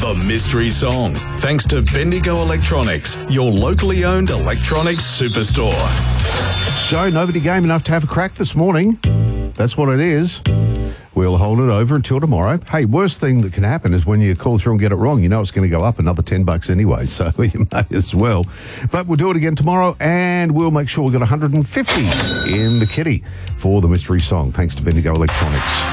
The Mystery Song. Thanks to Bendigo Electronics, your locally owned electronics superstore. So, nobody game enough to have a crack this morning. That's what it is. We'll hold it over until tomorrow. Hey, worst thing that can happen is when you call through and get it wrong, you know it's going to go up another $10 anyway, so you may as well. But we'll do it again tomorrow, and we'll make sure we got 150 in the kitty for the mystery song, thanks to Bendigo Electronics.